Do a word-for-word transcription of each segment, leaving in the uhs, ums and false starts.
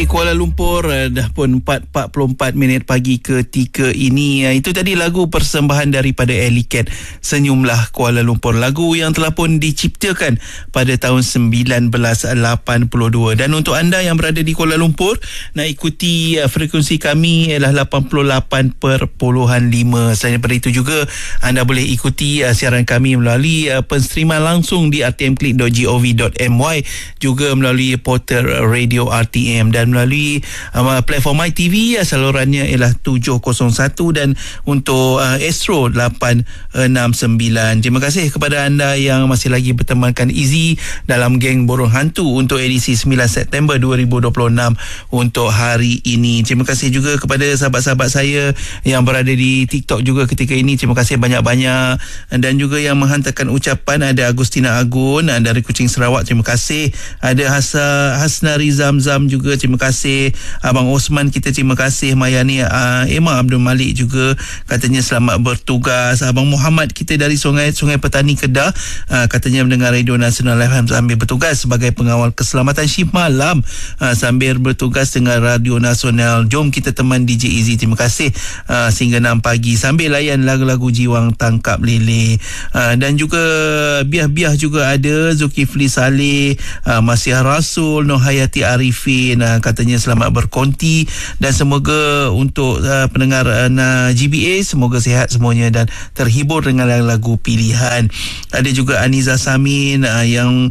Okey, Kuala Lumpur uh, dah pun empat empat puluh empat minit pagi ketika ini. Uh, itu tadi lagu persembahan daripada Ellie Cat, Senyumlah Kuala Lumpur. Lagu yang telah pun diciptakan pada tahun sembilan belas lapan puluh dua. Dan untuk anda yang berada di Kuala Lumpur, nak ikuti uh, frekuensi kami ialah lapan puluh lapan perpuluhan lima. Selain daripada itu juga, anda boleh ikuti uh, siaran kami melalui uh, penstriman langsung di r t m click dot gov dot m y, juga melalui portal Radio R T M, dan melalui uh, platform MyTV uh, salurannya ialah tujuh kosong satu, dan untuk uh, Astro lapan enam sembilan. Terima kasih kepada anda yang masih lagi bertemankan Izzy dalam geng Borong Hantu untuk edisi sembilan September dua ribu dua puluh enam untuk hari ini. Terima kasih juga kepada sahabat-sahabat saya yang berada di TikTok juga ketika ini. Terima kasih banyak-banyak, dan juga yang menghantarkan ucapan ada Agustina Agun uh, dari Kuching Sarawak. Terima kasih. Ada Hasa, Hasnari Zamzam juga, terima kasih. Abang Osman kita terima kasih. Mayani uh, Emma Abdul Malik juga katanya selamat bertugas. Abang Muhammad kita dari Sungai Sungai Petani Kedah uh, katanya mendengar Radio Nasional F M sambil bertugas sebagai pengawal keselamatan shift malam uh, sambil bertugas dengan Radio Nasional. Jom kita teman D J Izzy, terima kasih uh, sehingga enam pagi sambil layan lagu-lagu Jiwang Tangkap Lele. Uh, dan juga biah-biah juga ada Zulkifli Saleh, uh, Masih Rasul, Nur Hayati Arifin uh, katanya selamat berkonti, dan semoga untuk uh, pendengar uh, G B A semoga sihat semuanya dan terhibur dengan lagu pilihan. Ada juga Aniza Samin uh, yang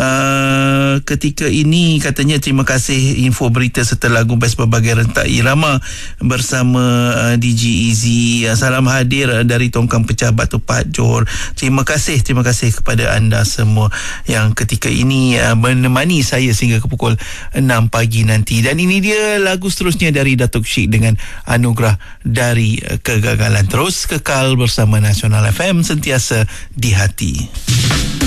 uh, ketika ini katanya terima kasih info berita serta lagu best berbagai rentak irama bersama uh, D J Izzy. Uh, salam hadir uh, dari Tongkang Pecah Batu Pahat Johor. Terima kasih, terima kasih kepada anda semua yang ketika ini uh, menemani saya sehingga ke pukul enam pagi nanti. Dan ini dia lagu seterusnya dari Datuk Syik dengan Anugerah Dari Kegagalan. Terus kekal bersama Nasional F M, sentiasa di hati.